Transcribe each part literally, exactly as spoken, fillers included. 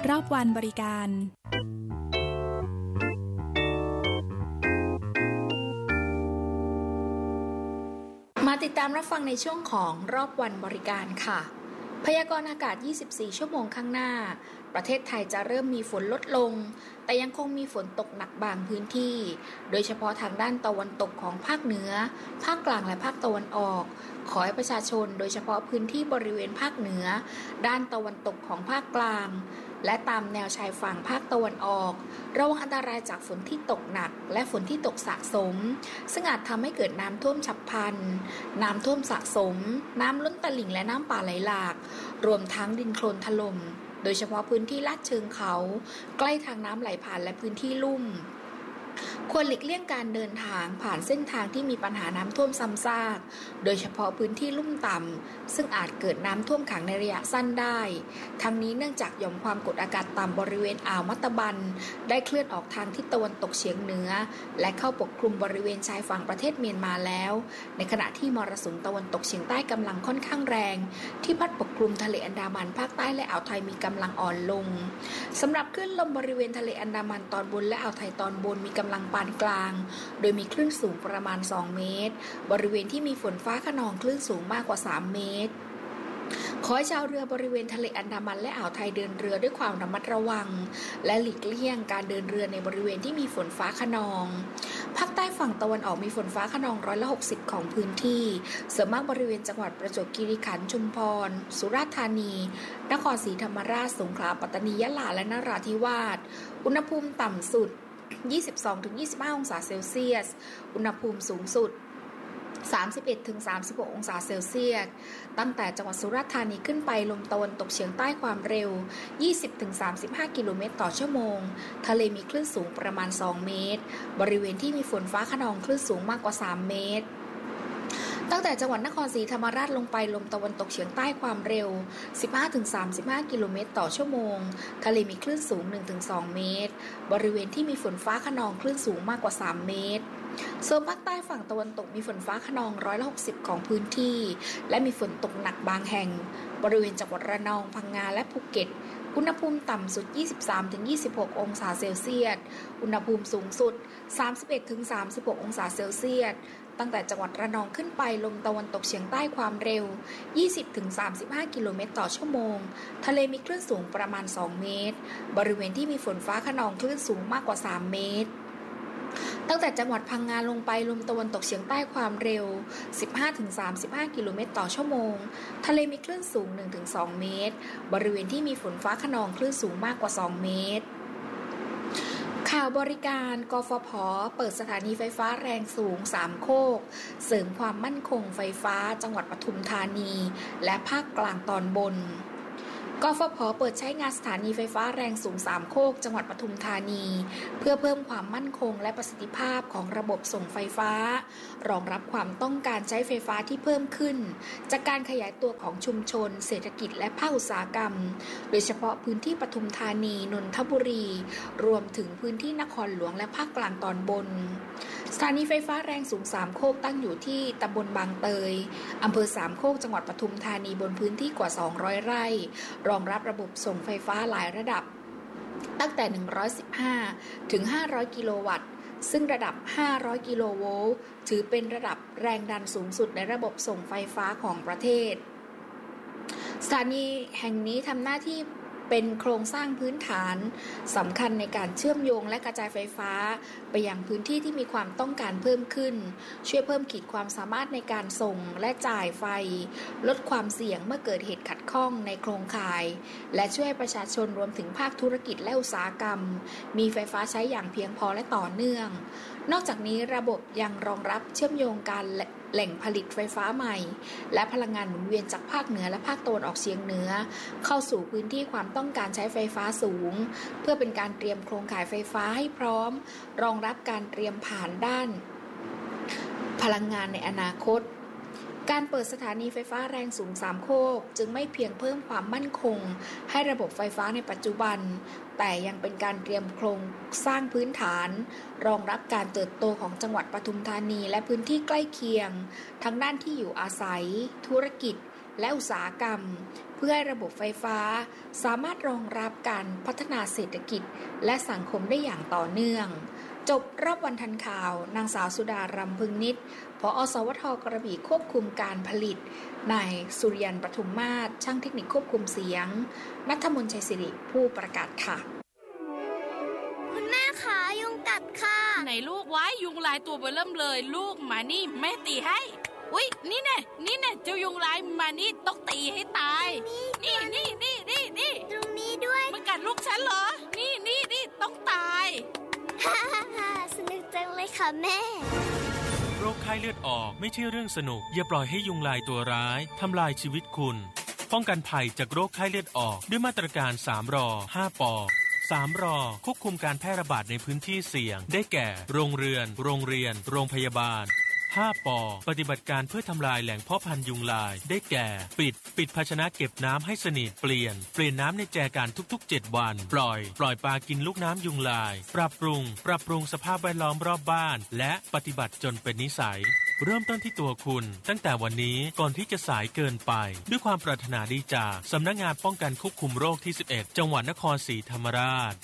รอบวันบริการมาติดตามรับฟังในช่วงของรอบวันบริการค่ะพยากรณ์อากาศยี่สิบสี่ชั่วโมงข้างหน้าประเทศไทยจะเริ่มมีฝนลดลงแต่ยังคงมีฝนตกหนักบางพื้นที่โดยเฉพาะทางด้านตะวันตกของภาคเหนือภาคกลางและภาคตะวันออกขอให้ประชาชนโดยเฉพาะพื้นที่บริเวณภาคเหนือด้านตะวันตกของภาคกลางและตามแนวชายฝั่งภาคตะวันออกระวังอันตรายจากฝนที่ตกหนักและฝนที่ตกสะสมซึ่งอาจทำให้เกิดน้ำท่วมฉับพลันน้ำท่วมสะสมน้ำล้นตลิ่งและน้ำป่าไหลหลากรวมทั้งดินโคลนถล่มโดยเฉพาะพื้นที่ลาดเชิงเขาใกล้ทางน้ำไหลผ่านและพื้นที่ลุ่มควรหลีกเลี่ยงการเดินทางผ่านเส้นทางที่มีปัญหาน้ำท่วมซ้ำซากโดยเฉพาะพื้นที่ลุ่มต่ำซึ่งอาจเกิดน้ำท่วมขังในระยะสั้นได้ทั้งนี้เนื่องจากหย่อมความกดอากาศต่ำบริเวณอ่าวมัตตบันได้เคลื่อนออกทางทิศตะวันตกเฉียงเหนือและเข้าปกคลุมบริเวณชายฝั่งประเทศเมียนมาแล้วในขณะที่มรสุมตะวันตกเฉียงใต้กำลังค่อนข้างแรงที่พัดปกคลุมทะเลอันดามันภาคใต้และอ่าวไทยมีกำลังอ่อนลงสำหรับคลื่นลมบริเวณทะเลอันดามันตอนบนและอ่าวไทยตอนบนมีกำลังปานกลางโดยมีคลื่นสูงประมาณสองเมตรบริเวณที่มีฝนฟ้าคะนองคลื่นสูงมากกว่าสามเมตรขอให้ชาวเรือบริเวณทะเลอันดามันและอ่าวไทยเดินเรือด้วยความระมัดระวังและหลีกเลี่ยงการเดินเรือในบริเวณที่มีฝนฟ้าคะนองภาคใต้ฝั่งตะวันออกมีฝนฟ้าคะนองร้อยละหกสิบของพื้นที่ส่วนมากบริเวณจังหวัดประจวบคีรีขันธ์ชุมพรสุราษฎร์ธานีนครศรีธรรมราชสงขลาปัตตานียะลาและนราธิวาสอุณหภูมิต่ำสุดยี่สิบสองถึงยี่สิบห้า องศาเซลเซียสอุณหภูมิสูงสุดสามสิบเอ็ดถึงสามสิบหก องศาเซลเซียสตั้งแต่จังหวัดสุราษฎร์ธานีขึ้นไปลมตะวันตกเฉียงใต้ความเร็ว ยี่สิบถึงสามสิบห้า กิโลเมตรต่อชั่วโมงทะเลมีคลื่นสูงประมาณสองเมตรบริเวณที่มีฝนฟ้าคะนองคลื่นสูงมากกว่าสามเมตรตั้งแต่จังหวัดนครศรีธรรมราชลงไปลมตะวันตกเฉียงใต้ความเร็ว สิบห้าถึงสามสิบห้า กิโลเมตรต่อชั่วโมงทะเลมีคลื่นสูง หนึ่งถึงสอง เมตรบริเวณที่มีฝนฟ้าคะนองคลื่นสูงมากกว่าสามเมตรส่วนภาคใต้ฝั่งตะวันตกมีฝนฟ้าคะนองร้อยละหกสิบของพื้นที่และมีฝนตกหนักบางแห่งบริเวณจังหวัดระนองพังงาและภูเก็ตอุณหภูมิต่ำสุด ยี่สิบสามถึงยี่สิบหก องศาเซลเซียสอุณหภูมิสูงสุด สามสิบเอ็ดถึงสามสิบหก องศาเซลเซียสตั้งแต่จังหวัดระนองขึ้นไปลมตะวันตกเฉียงใต้ความเร็ว ยี่สิบถึงสามสิบห้า กิโลเมตรต่อชั่วโมงทะเลมีคลื่นสูงประมาณสองเมตรบริเวณที่มีฝนฟ้าคะนองคลื่นสูงมากกว่าสามเมตรตั้งแต่จังหวัดพังงาลงไปลมตะวันตกเฉียงใต้ความเร็ว สิบห้าถึงสามสิบห้า กิโลเมตรต่อชั่วโมงทะเลมีคลื่นสูง หนึ่งถึงสอง เมตรบริเวณที่มีฝนฟ้าคะนองคลื่นสูงมากกว่าสองเมตรข่าวบริการกฟผ.เปิดสถานีไฟฟ้าแรงสูงสามโคกเสริมความมั่นคงไฟฟ้าจังหวัดปทุมธานีและภาคกลางตอนบนกฟผ.เปิดใช้งานสถานีไฟฟ้าแรงสูงสามโคกจังหวัดปทุมธานีเพื่อเพิ่มความมั่นคงและประสิทธิภาพของระบบส่งไฟฟ้ารองรับความต้องการใช้ไฟฟ้าที่เพิ่มขึ้นจากการขยายตัวของชุมชนเศรษฐกิจและภาคอุตสาหกรรมโดยเฉพาะพื้นที่ปทุมธานีนนทบุรีรวมถึงพื้นที่นครหลวงและภาคกลางตอนบนสถานีไฟฟ้าแรงสูงสามโคกตั้งอยู่ที่ตำบลบางเตยอำเภอสามโคกจังหวัดปทุมธานีบนพื้นที่กว่าสองร้อยไร่รองรับระบบส่งไฟฟ้าหลายระดับตั้งแต่หนึ่งร้อยสิบห้าถึงห้าร้อยกิโลวัตต์ซึ่งระดับห้าร้อยกิโลโวลต์ถือเป็นระดับแรงดันสูงสุดในระบบส่งไฟฟ้าของประเทศสถานีแห่งนี้ทำหน้าที่เป็นโครงสร้างพื้นฐานสำคัญในการเชื่อมโยงและกระจายไฟฟ้าไปยังพื้นที่ที่มีความต้องการเพิ่มขึ้นช่วยเพิ่มขีดความสามารถในการส่งและจ่ายไฟลดความเสี่ยงเมื่อเกิดเหตุขัดข้องในโครงข่ายและช่วยให้ประชาชนรวมถึงภาคธุรกิจและอุตสาหกรรมมีไฟฟ้าใช้อย่างเพียงพอและต่อเนื่องนอกจากนี้ระบบยังรองรับเชื่อมโยงการแหล่งผลิตไฟฟ้าใหม่และพลังงานหมุนเวียนจากภาคเหนือและภาคตะวันออกเฉียงเหนือเข้าสู่พื้นที่ความต้องการใช้ไฟฟ้าสูงเพื่อเป็นการเตรียมโครงข่ายไฟฟ้าให้พร้อมรองรับการเตรียมผ่านด้านพลังงานในอนาคตการเปิดสถานีไฟฟ้าแรงสูงสามโคกจึงไม่เพียงเพิ่มความมั่นคงให้ระบบไฟฟ้าในปัจจุบันแต่ยังเป็นการเตรียมโครงสร้างพื้นฐานรองรับการเติบโตของจังหวัดปทุมธานีและพื้นที่ใกล้เคียงทั้งด้านที่อยู่อาศัยธุรกิจและอุตสาหกรรมเพื่อให้ระบบไฟฟ้าสามารถรองรับการพัฒนาเศรษฐกิจและสังคมได้อย่างต่อเนื่องจบรอบวันทันข่าวนางสาวสุดารำพึงนิตผอ.สวท.กระบี่ควบคุมการผลิตนายสุริยันปทุมมาศช่างเทคนิคควบคุมเสียงณัฐมนต์ชัยศิริผู้ประกาศค่ะคุณแม่คะยุงกัดค่ะไหนลูกไว้ยุงลายตัวเบอเริ่มเลยลูกมานี่แม่ตีให้อุ๊ยนี่แน่นี่แน่เจ้ายุงลายมานี่ต้องตีให้ตายนี่นี่นี่นี่นี่ตรงนี้ด้วยมันกัดลูกฉันเหรอนี่นี่นี่ต้องตายฮ่าฮ่าฮ่าสนุกจังเลยค่ะแม่โรคไข้เลือดออกไม่ใช่เรื่องสนุกอย่าปล่อยให้ยุงลายตัวร้ายทำลายชีวิตคุณป้องกันภัยจากโรคไข้เลือดออกด้วยมาตรการสามรอห้าปอสามรอควบคุมการแพร่ระบาดในพื้นที่เสี่ยงได้แก่โรงเรือนโรงเรียนโรงพยาบาลห้าปอปฏิบัติการเพื่อทำลายแหล่งเพาะพันธุ์ยุงลายได้แก่ปิดปิดภาชนะเก็บน้ำให้สนิทเปลี่ยนเปลี่ยนน้ำในแจกันทุกๆเจ็ดวันปล่อยปล่อยปลากินลูกน้ำยุงลายปรับปรุงปรับปรุงสภาพแวดล้อมรอบบ้านและปฏิบัติจนเป็นนิสัยเริ่มต้นที่ตัวคุณตั้งแต่วันนี้ก่อนที่จะสายเกินไปด้วยความปรารถนาดีจากสำนักงานป้องกันควบคุมโรคที่สิบเอ็ดจังหวัดนครศรีธรรมราช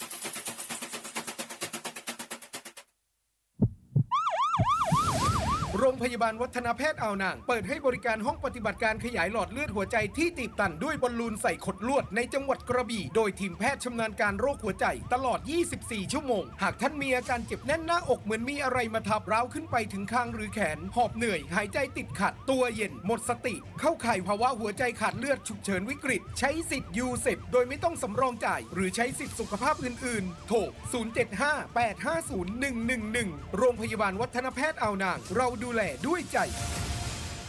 โรงพยาบาลวัฒนแพทย์อ่าวนางเปิดให้บริการห้องปฏิบัติการขยายหลอดเลือดหัวใจที่ตีบตันด้วยบอลลูนใส่ขดลวดในจังหวัดกระบี่โดยทีมแพทย์ชำนาญการโรคหัวใจตลอดยี่สิบสี่ชั่วโมงหากท่านมีอาการเจ็บแน่นหน้าอกเหมือนมีอะไรมาทับร้าวขึ้นไปถึงคางหรือแขนหอบเหนื่อยหายใจติดขัดตัวเย็นหมดสติเข้าข่ายภาวะหัวใจขาดเลือดฉุกเฉินวิกฤตใช้สิทธิ์ยูเซปโดยไม่ต้องสำรองจ่ายหรือใช้สิทธิสุขภาพอื่นๆโทรศูนย์ เจ็ด ห้า แปด ห้า ศูนย์ หนึ่ง หนึ่ง หนึ่งโรงพยาบาลวัฒนแพทย์อ่าวนางเราดูแลด้วยใจ